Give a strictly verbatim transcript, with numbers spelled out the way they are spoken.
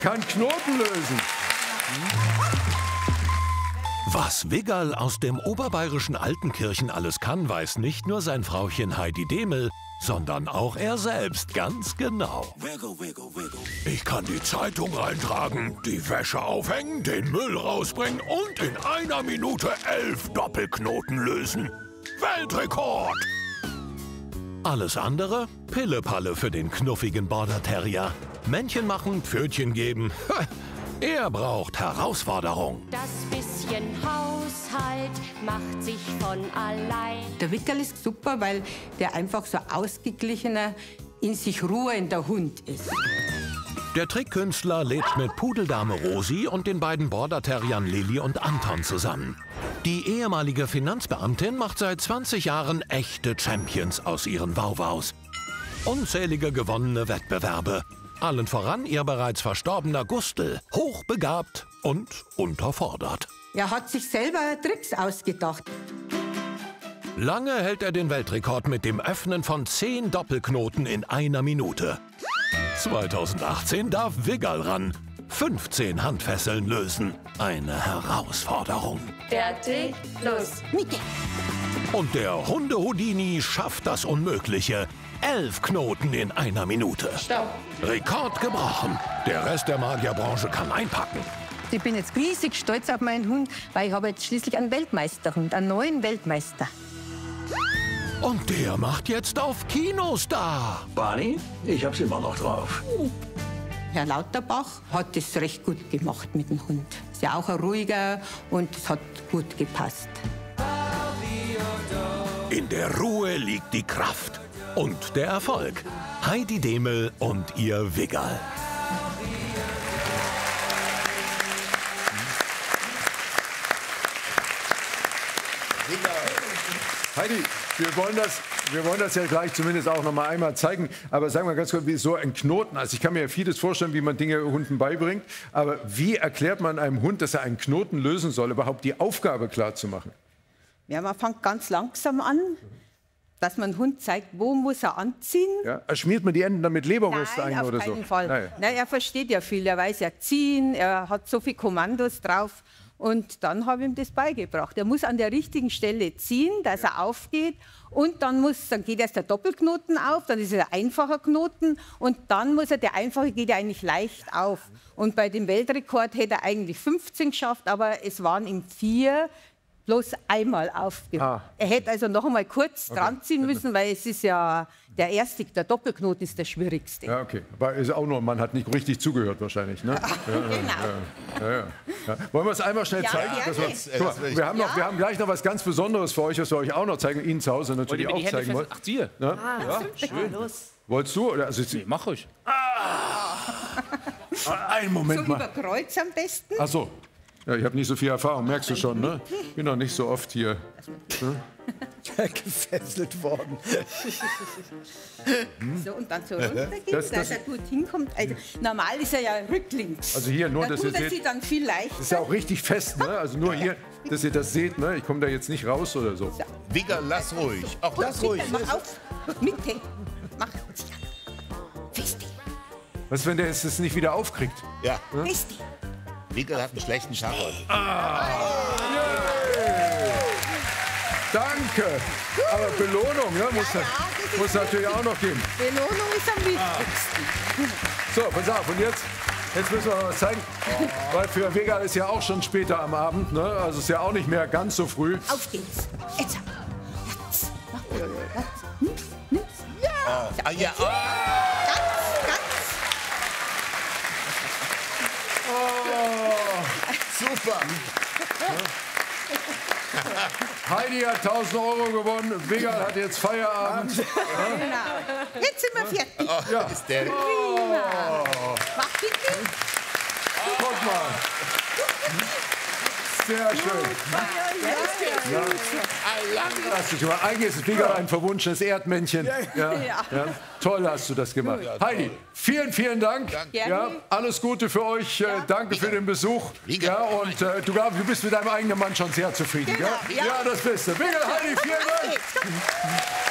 kann Knoten lösen. Was Wiggerl aus dem oberbayerischen Altenkirchen alles kann, weiß nicht nur sein Frauchen Heidi Demel, sondern auch er selbst ganz genau. Ich kann die Zeitung reintragen, die Wäsche aufhängen, den Müll rausbringen und in einer Minute elf Doppelknoten lösen. Weltrekord! Alles andere? Pillepalle für den knuffigen Border Terrier. Männchen machen, Pfötchen geben. Er braucht Herausforderung. Das bisschen Haushalt macht sich von allein. Der Wickerl ist super, weil der einfach so ausgeglichener, in sich ruhender Hund ist. Der Trickkünstler lebt mit Pudeldame Rosi und den beiden Border Terriern Lilly und Anton zusammen. Die ehemalige Finanzbeamtin macht seit zwanzig Jahren echte Champions aus ihren Wauwaus. Unzählige gewonnene Wettbewerbe. Allen voran ihr bereits verstorbener Gustl, hochbegabt und unterfordert. Er hat sich selber Tricks ausgedacht. Lange hält er den Weltrekord mit dem Öffnen von zehn Doppelknoten in einer Minute. zweitausendachtzehn darf Wiggerl ran. fünfzehn Handfesseln lösen. Eine Herausforderung. Fertig, los. Mickey. Und der Hunde-Houdini schafft das Unmögliche. Elf Knoten in einer Minute. Stopp. Rekord gebrochen. Der Rest der Magierbranche kann einpacken. Ich bin jetzt riesig stolz auf meinen Hund, weil ich habe jetzt schließlich einen Weltmeisterhund, einen neuen Weltmeister. Und der macht jetzt auf Kinostar. Barney, ich hab's immer noch drauf. Herr Lauterbach hat es recht gut gemacht mit dem Hund. Ist ja auch ein ruhiger und es hat gut gepasst. In der Ruhe liegt die Kraft. Und der Erfolg. Heidi Demel und ihr Wiggerl. Heidi, wir wollen das, wir wollen das ja gleich zumindest auch noch mal einmal zeigen. Aber sagen wir ganz kurz, wie so ein Knoten. Also ich kann mir ja vieles vorstellen, wie man Dinge Hunden beibringt. Aber wie erklärt man einem Hund, dass er einen Knoten lösen soll, überhaupt die Aufgabe klar zu machen? Ja, man fängt ganz langsam an, dass man dem Hund zeigt, wo muss er anziehen. Ja, schmiert man die Enden dann mit Leberwurst Nein, ein auf oder keinen so? Fall. Nein. Nein, er versteht ja viel, er weiß ja ziehen, er hat so viele Kommandos drauf. Und dann habe ich ihm das beigebracht. Er muss an der richtigen Stelle ziehen, dass er aufgeht. Und dann, muss, dann geht erst der Doppelknoten auf, dann ist es ein einfacher Knoten. Und dann muss er, der einfache geht ja eigentlich leicht auf. Und bei dem Weltrekord hätte er eigentlich fünfzehn geschafft, aber es waren ihm vier. Bloß einmal aufgehört. Ah. Er hätte also noch einmal kurz okay. dran ziehen müssen, weil es ist ja der erste, der Doppelknoten ist der schwierigste. Ja, okay. Aber ist auch nur, man hat nicht richtig zugehört wahrscheinlich, ne? Ja, genau. Ja, ja, ja. Wollen wir es einmal schnell Ja, zeigen? gerne. Dass wir, guck mal, wir, haben noch, wir haben gleich noch was ganz Besonderes für euch, was wir euch auch noch zeigen, Ihnen zu Hause natürlich auch zeigen wollen. Ach, dir? Ja? Ah, ja, schön. Los. Wolltest du? Oder, also, Nee, mach ruhig. Ah, einen Moment So mal. über Kreuz am besten. Ach so. Ja, ich habe nicht so viel Erfahrung, merkst du schon, ne? Ich bin noch nicht so oft hier. Ne? Gefesselt worden. So, und dann so runtergehen, Das- dass das- er gut hinkommt. Also, normal ist er ja rücklinks. Also hier nur, da dass tut ihr er seht, sich dann viel leichter. das ist ja auch richtig fest, ne? Also nur hier, dass ihr das seht, ne? Ich komme da jetzt nicht raus oder so. Wiggerl, lass ruhig. Ach, Gut, lass ruhig. bitte, mach auf. Mitte. Mach. Festi. Was, wenn der es das nicht wieder aufkriegt? Ja, Festi. Wiggerl hat einen schlechten Tag heute. Danke! Aber Belohnung, ne? Muss, Ja, ja, das ist muss natürlich auch noch geben. Belohnung ist am wichtigsten. So, pass auf, und jetzt, jetzt müssen wir noch was zeigen. Weil für Wiggerl ist ja auch schon später am Abend, ne? Also ist ja auch nicht mehr ganz so früh. Auf geht's. Jetzt. Jetzt. Mach. Jetzt. Nimm's. Nimm's. Ja. Ah, ja. Ganz, ganz. Super. Heidi hat tausend Euro gewonnen, Wiggerl hat jetzt Feierabend. Genau. Jetzt sind wir fertig. Ja. Ist der Prima. Mach bitte. Guck mal. Sehr schön. Fantastisch. Aber eigentlich ist Wiggerl ein verwunschenes Erdmännchen. Ja. Ja. Toll hast du das gemacht. Heidi, vielen, vielen Dank. Gerne. Ja, alles Gute für euch. Äh, Danke für den Besuch. Ja, und äh, du, glaub, du bist mit deinem eigenen Mann schon sehr zufrieden. Genau, gell? ja. Ja, das bist du. Wiggerl, Heidi, vielen Dank. Danke.